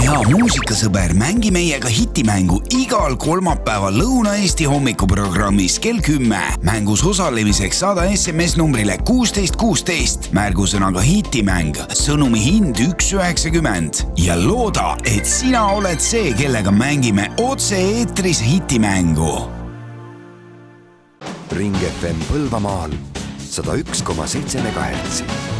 ja muusikasõber, mängi meiega hitimängu igal kolmapäeval Lõuna-Eesti hommikuprogrammis kell 10. Mängus osalemiseks saada SMS numbrile 1616 märgusõnaga hitimäng, sõnumi hind 1,90 ja looda, et sina oled see, kellega mängime otse eetris hitimängu. Ring FM Põlvamaal 101,7 MHz.